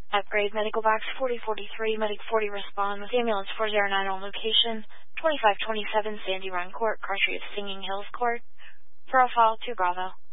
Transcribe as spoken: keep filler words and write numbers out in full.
Upgrade Medical Box forty forty-three, Medic forty respond with Ambulance four zero nine on location, twenty-five twenty-seven Sandy Run Court, Cross Street of Singing Hills Court. Profile two Bravo.